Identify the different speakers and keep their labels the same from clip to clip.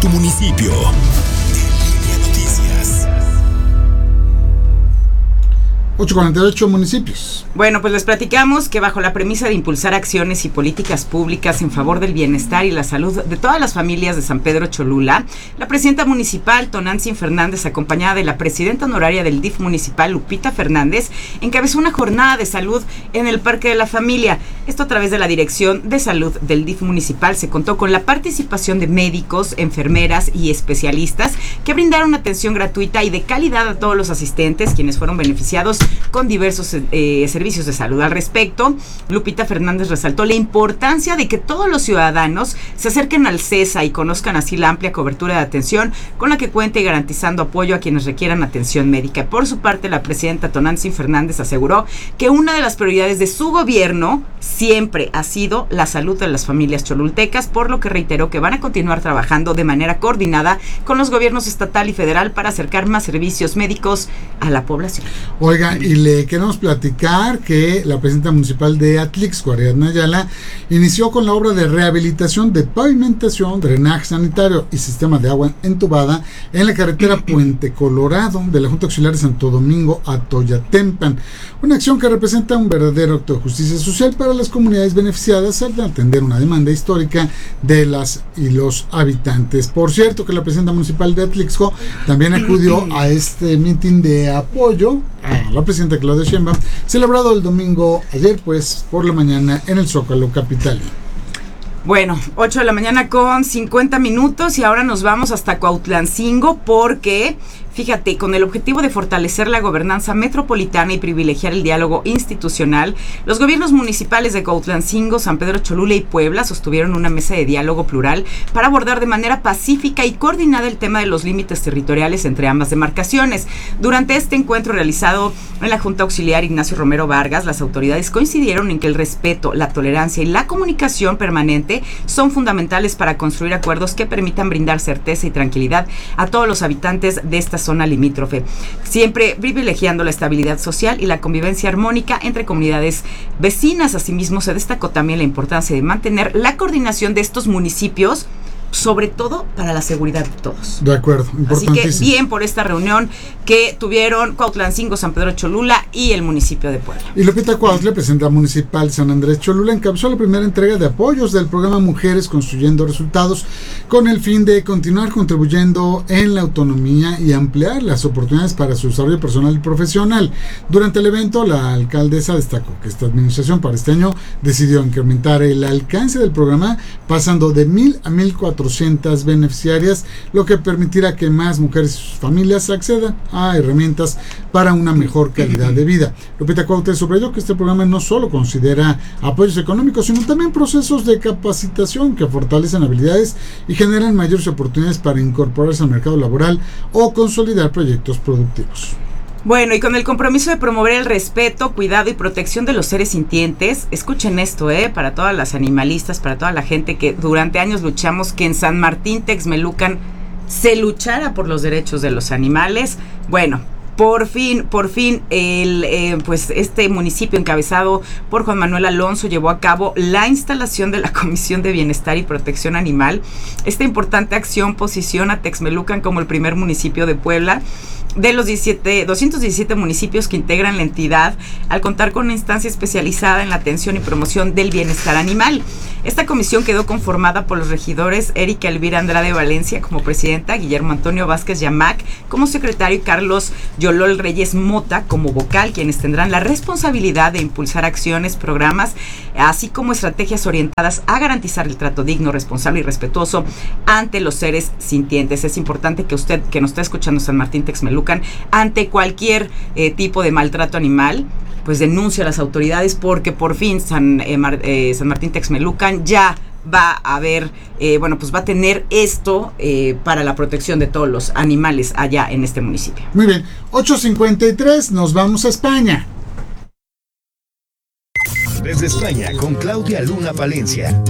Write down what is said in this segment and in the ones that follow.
Speaker 1: tu municipio. Noticias.
Speaker 2: 848 municipios.
Speaker 3: Bueno, pues les platicamos que bajo la premisa de impulsar acciones y políticas públicas en favor del bienestar y la salud de todas las familias de San Pedro Cholula, la presidenta municipal, Tonantzin Fernández, acompañada de la presidenta honoraria del DIF municipal, Lupita Fernández, encabezó una jornada de salud en el Parque de la Familia. Esto a través de la Dirección de Salud del DIF municipal. Se contó con la participación de médicos, enfermeras y especialistas que brindaron atención gratuita y de calidad a todos los asistentes, quienes fueron beneficiados con diversos servicios de salud. Al respecto, Lupita Fernández resaltó la importancia de que todos los ciudadanos se acerquen al CESA y conozcan así la amplia cobertura de atención con la que cuenta y garantizando apoyo a quienes requieran atención médica. Por su parte, la presidenta Tonantzin Fernández aseguró que una de las prioridades de su gobierno siempre ha sido la salud de las familias cholultecas, por lo que reiteró que van a continuar trabajando de manera coordinada con los gobiernos estatal y federal para acercar más servicios médicos a la población.
Speaker 2: Oiga, y le queremos platicar que la presidenta municipal de Atlixco, Ariadna Ayala, inició con la obra de rehabilitación de pavimentación, drenaje sanitario y sistema de agua entubada en la carretera Puente Colorado de la Junta Auxiliar de Santo Domingo a Toyatempan. Una acción que representa un verdadero acto de justicia social para las comunidades beneficiadas al atender una demanda histórica de las y los habitantes. Por cierto, que la presidenta municipal de Atlixco también acudió a este mitin de apoyo a la presidenta Claudia Sheinbaum, celebrado el domingo ayer, pues, por la mañana en el Zócalo capitalino.
Speaker 3: Bueno, 8 de la mañana con 50 minutos y ahora nos vamos hasta Cuautlancingo porque, fíjate, con el objetivo de fortalecer la gobernanza metropolitana y privilegiar el diálogo institucional, los gobiernos municipales de Cuautlancingo, San Pedro Cholula y Puebla sostuvieron una mesa de diálogo plural para abordar de manera pacífica y coordinada el tema de los límites territoriales entre ambas demarcaciones. Durante este encuentro realizado en la Junta Auxiliar Ignacio Romero Vargas, las autoridades coincidieron en que el respeto, la tolerancia y la comunicación permanente son fundamentales para construir acuerdos que permitan brindar certeza y tranquilidad a todos los habitantes de esta zona limítrofe, siempre privilegiando la estabilidad social y la convivencia armónica entre comunidades vecinas. Asimismo, se destacó también la importancia de mantener la coordinación de estos municipios, sobre todo para la seguridad de todos.
Speaker 2: De acuerdo, importantísimo.
Speaker 3: Así que bien por esta reunión que tuvieron Cuautlancingo, San Pedro Cholula y el municipio de Puebla.
Speaker 2: Y Lupita Cuautla, presidenta municipal San Andrés Cholula, encabezó la primera entrega de apoyos del programa Mujeres Construyendo Resultados, con el fin de continuar contribuyendo en la autonomía y ampliar las oportunidades para su desarrollo personal y profesional. Durante el evento, la alcaldesa destacó que esta administración para este año decidió incrementar el alcance del programa, pasando de 1,000 a 1,400 beneficiarias, lo que permitirá que más mujeres y sus familias accedan a herramientas para una mejor calidad de vida. Lupita Cuautla subrayó que este programa no solo considera apoyos económicos, sino también procesos de capacitación que fortalecen habilidades y generan mayores oportunidades para incorporarse al mercado laboral o consolidar proyectos productivos.
Speaker 3: Bueno, y con el compromiso de promover el respeto, cuidado y protección de los seres sintientes, escuchen esto, para todas las animalistas, para toda la gente que durante años luchamos que en San Martín Texmelucan se luchara por los derechos de los animales. Bueno, por fin, pues este municipio encabezado por Juan Manuel Alonso llevó a cabo la instalación de la Comisión de Bienestar y Protección Animal. Esta importante acción posiciona a Texmelucan como el primer municipio de Puebla de los 217 municipios que integran la entidad, al contar con una instancia especializada en la atención y promoción del bienestar animal. Esta comisión quedó conformada por los regidores Erika Elvira Andrade Valencia como presidenta, Guillermo Antonio Vázquez Yamac como secretario y Carlos Yolol Reyes Mota como vocal, quienes tendrán la responsabilidad de impulsar acciones, programas, así como estrategias orientadas a garantizar el trato digno, responsable y respetuoso ante los seres sintientes. Es importante que usted, que nos está escuchando San Martín Texmelucan, ante cualquier tipo de maltrato animal, pues denuncie a las autoridades, porque por fin San Martín Texmelucan ya va a haber, pues va a tener esto para la protección de todos los animales allá en este municipio.
Speaker 2: Muy bien, 8:53, nos vamos a España.
Speaker 1: Desde España, con Claudia Luna Palencia.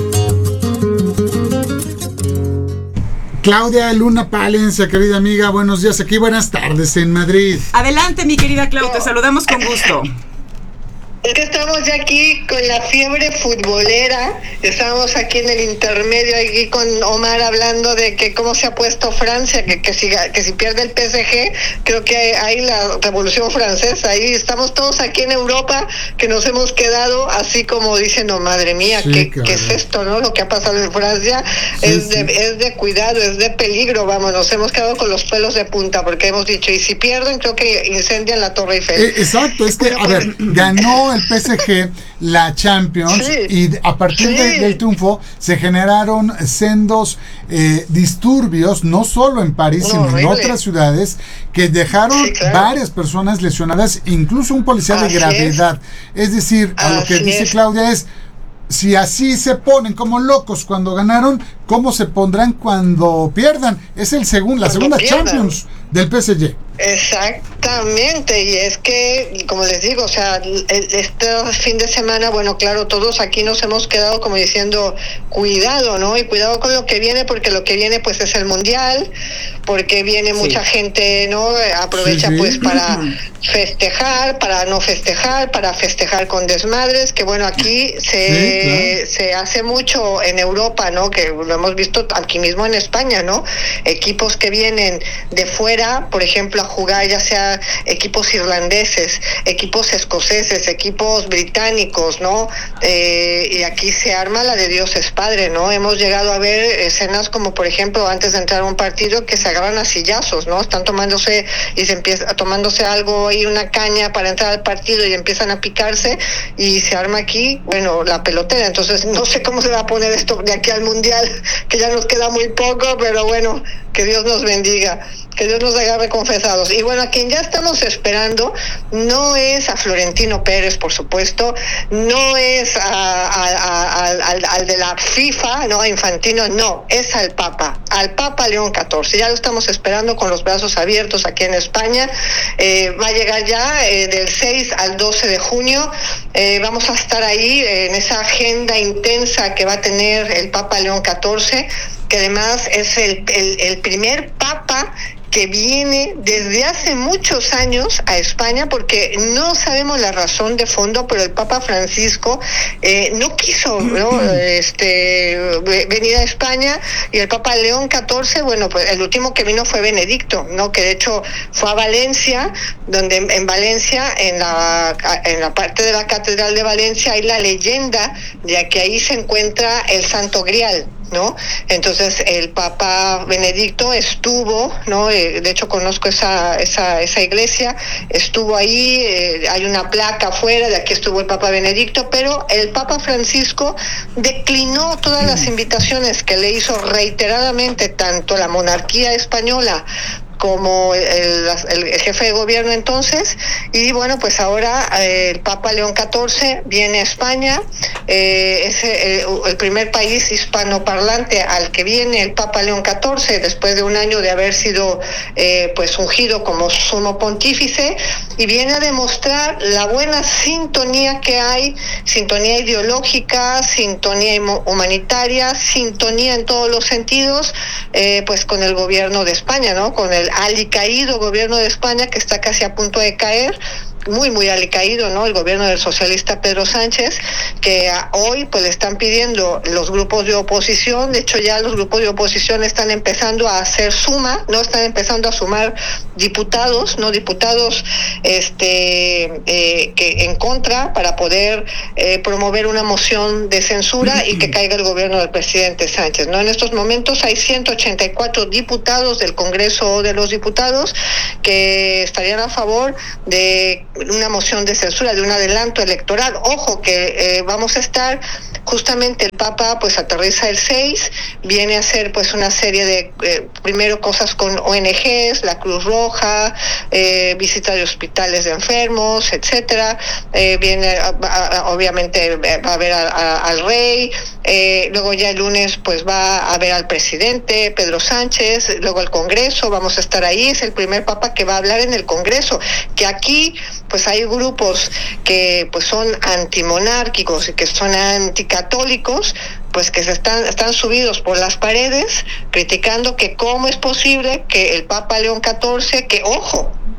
Speaker 2: Claudia Luna Palencia, querida amiga, buenos días aquí, buenas tardes en Madrid.
Speaker 3: Adelante, mi querida Clau, te saludamos con gusto.
Speaker 4: Es que estamos ya aquí con la fiebre futbolera, estamos aquí en el intermedio, aquí con Omar hablando de que cómo se ha puesto Francia, que si pierde el PSG, creo que hay la revolución francesa, ahí estamos todos aquí en Europa, que nos hemos quedado así como dicen, no, madre mía,
Speaker 2: sí,
Speaker 4: ¿qué es esto, no? Lo que ha pasado en Francia es de cuidado, es de peligro, vamos, nos hemos quedado con los pelos de punta, porque hemos dicho, y si pierden, creo que incendian la Torre Eiffel.
Speaker 2: Exacto, es que, a ver, ganó el PSG la Champions, y a partir del triunfo se generaron sendos disturbios, no solo en París, sino en otras ciudades, que dejaron varias personas lesionadas, incluso un policía de gravedad. Es decir, a lo que dice Claudia es, si así se ponen como locos cuando ganaron, ¿cómo se pondrán cuando pierdan? Es la segunda Champions del PSG.
Speaker 4: Exactamente, y es que, como les digo, o sea, este fin de semana, bueno, claro, todos aquí nos hemos quedado como diciendo, cuidado, ¿no? Y cuidado con lo que viene, porque lo que viene pues es el Mundial, porque viene mucha gente, ¿no? Aprovecha pues para festejar, para no festejar, para festejar con desmadres, que bueno, aquí se hace mucho en Europa, ¿no? Que lo hemos visto aquí mismo en España, ¿no? Equipos que vienen de fuera, por ejemplo, a jugar, ya sea equipos irlandeses, equipos escoceses, equipos británicos, ¿no? Y aquí se arma la de Dios es Padre, ¿no? Hemos llegado a ver escenas como, por ejemplo, antes de entrar a un partido, que se agarran a sillazos, ¿no? Están tomándose algo y una caña para entrar al partido y empiezan a picarse y se arma aquí, bueno, la pelotera. Entonces no sé cómo se va a poner esto de aquí al Mundial, que ya nos queda muy poco, pero bueno, que Dios nos bendiga, que Dios nos agarre confesados. Y bueno, a quien ya estamos esperando no es a Florentino Pérez, por supuesto, no es al de la FIFA, no, a Infantino, no, es al Papa León XIV. Ya lo estamos esperando con los brazos abiertos aquí en España. Va a llegar ya del 6 al 12 de junio. Vamos a estar ahí en esa agenda intensa que va a tener el Papa León XIV, que además es el primer papa que viene desde hace muchos años a España, porque no sabemos la razón de fondo, pero el Papa Francisco no quiso, ¿no? Venir a España, y el Papa León XIV, bueno, pues el último que vino fue Benedicto, ¿no? Que de hecho fue a Valencia, donde en Valencia, en la parte de la Catedral de Valencia, hay la leyenda de que ahí se encuentra el Santo Grial, ¿no? Entonces el Papa Benedicto estuvo, ¿no? De hecho conozco esa iglesia, estuvo ahí, hay una placa afuera, de aquí estuvo el Papa Benedicto, pero el Papa Francisco declinó todas las invitaciones que le hizo reiteradamente tanto la monarquía española como el jefe de gobierno entonces, y bueno, pues ahora el Papa León XIV viene a España, es el primer país hispanoparlante al que viene el Papa León XIV, después de un año de haber sido pues ungido como sumo pontífice, y viene a demostrar la buena sintonía que hay, sintonía ideológica, sintonía humanitaria, sintonía en todos los sentidos, pues con el gobierno de España, ¿no? Con el alicaído gobierno de España, que está casi a punto de caer, muy alicaído, ¿no? El gobierno del socialista Pedro Sánchez, que hoy pues le están pidiendo los grupos de oposición. De hecho, ya los grupos de oposición están empezando a hacer suma, no están empezando a sumar diputados, no diputados que en contra, para poder promover una moción de censura y que caiga el gobierno del presidente Sánchez, ¿no? En estos momentos hay 184 diputados del Congreso de los Diputados que estarían a favor de una moción de censura, de un adelanto electoral. Ojo que vamos a estar, justamente el Papa pues aterriza el 6, viene a hacer pues una serie de primero cosas con ONGs, la Cruz Roja, visita de hospitales de enfermos, etcétera, viene obviamente va a ver al rey, luego ya el lunes pues va a ver al presidente Pedro Sánchez, luego el Congreso, vamos a estar ahí, es el primer Papa que va a hablar en el Congreso, que aquí pues hay grupos que pues son antimonárquicos y que son anticatólicos, pues que están subidos por las paredes criticando que cómo es posible que el Papa León XIV, que ojo,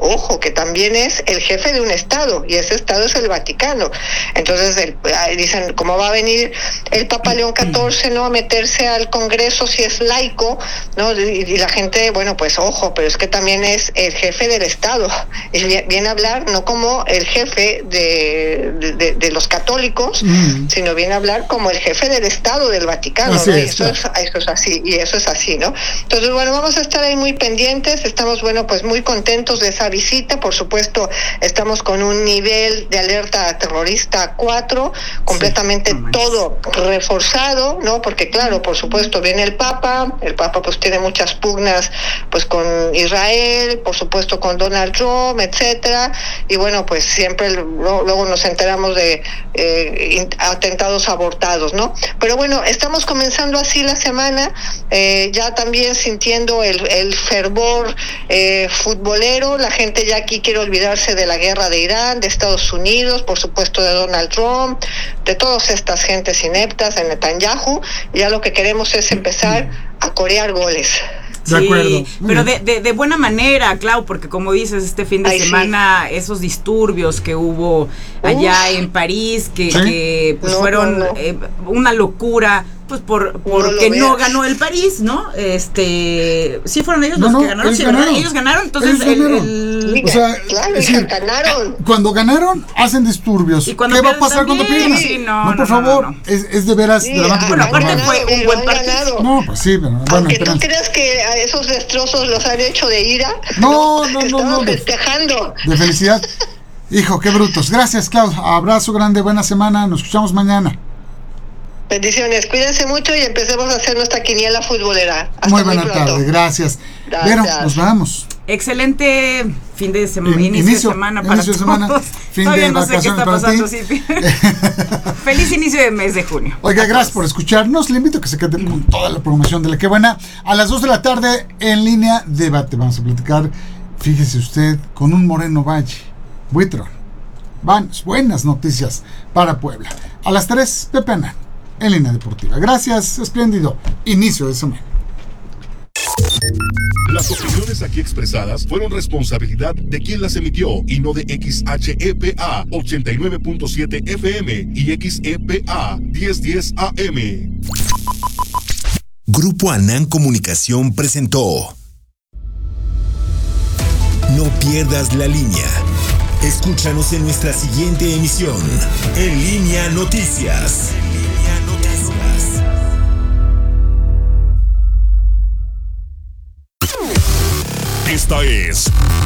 Speaker 4: ojo, que también es el jefe de un estado, y ese estado es el Vaticano. Entonces dicen, ¿cómo va a venir el Papa León XIV, ¿no?, a meterse al Congreso si es laico, ¿no? Y la gente, bueno, pues ojo, pero es que también es el jefe del estado, y viene a hablar no como el jefe de los católicos, sino viene a hablar como el jefe del estado del Vaticano, ¿no? Y eso es así, ¿no? Entonces, bueno, vamos a estar ahí muy pendientes, estamos, bueno, pues muy contentos de esa visita. Por supuesto, estamos con un nivel de alerta terrorista 4, completamente todo reforzado, ¿no? Porque claro, por supuesto, viene el Papa pues tiene muchas pugnas pues con Israel, por supuesto con Donald Trump, etcétera, y bueno, pues siempre luego nos enteramos de atentados abortados, ¿no? Pero bueno, estamos comenzando así la semana, ya también sintiendo el fervor futbolero. La gente ya aquí quiere olvidarse de la guerra de Irán, de Estados Unidos, por supuesto de Donald Trump, de todas estas gentes ineptas, de Netanyahu. Ya lo que queremos es empezar a corear goles.
Speaker 2: De acuerdo.
Speaker 3: Pero de buena manera, Clau, porque como dices, este fin de semana, esos disturbios que hubo allá en París, que pues fueron una locura, pues porque no ganó el París, ¿no? Sí fueron ellos los que ganaron, sí, ¿verdad? Ellos ganaron, entonces
Speaker 2: o sea,
Speaker 4: claro, ganaron.
Speaker 2: Cuando ganaron, hacen disturbios. ¿Qué va a pasar cuando pierdan?
Speaker 3: Sí,
Speaker 2: no, por favor, es de veras dramático.
Speaker 3: Bueno, aparte fue un buen partido.
Speaker 2: No, pues sí, pero bueno.
Speaker 4: Aunque tú creas que a esos destrozos los han hecho de ira,
Speaker 2: no,
Speaker 4: festejando.
Speaker 2: De felicidad. Hijo, qué brutos. Gracias, Clau. Abrazo grande, buena semana. Nos escuchamos mañana.
Speaker 4: Bendiciones, cuídense mucho y empecemos a hacer nuestra quiniela futbolera. Hasta
Speaker 2: muy buena tarde, gracias. Pero nos vamos.
Speaker 3: Excelente fin de semana, inicio de semana para todos.
Speaker 2: Fin de
Speaker 3: no sé qué está pasando, sí. Feliz inicio de mes de junio.
Speaker 2: Oiga, gracias por escucharnos. Le invito a que se queden con toda la promoción de La Que Buena. A las 2 de la tarde, en línea, debate. Vamos a platicar, fíjese usted, con un Moreno Valle, Buitrón. Buenas noticias para Puebla. A las 3, Pepe Anán, en línea deportiva. Gracias, espléndido inicio de semana.
Speaker 5: Las opiniones aquí expresadas fueron responsabilidad de quien las emitió y no de XHEPA 89.7 FM y XEPA 1010 AM.
Speaker 1: Grupo Anán Comunicación presentó No pierdas la línea. Escúchanos en nuestra siguiente emisión, En Línea Noticias. Esta es